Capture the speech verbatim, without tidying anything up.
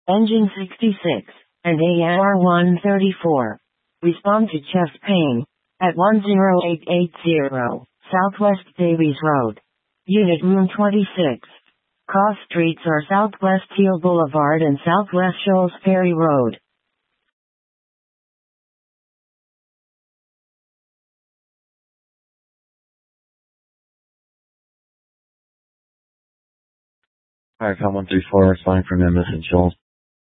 Engine sixty-six, and A R one thirty-four. Respond to chest pain. At one zero eight eight zero, Southwest Davies Road. Unit Room twenty-six. Cross streets are Southwest Teal Boulevard and Southwest Shoals Ferry Road. Alright, Cal one three four, responding from Memphis and Shoals.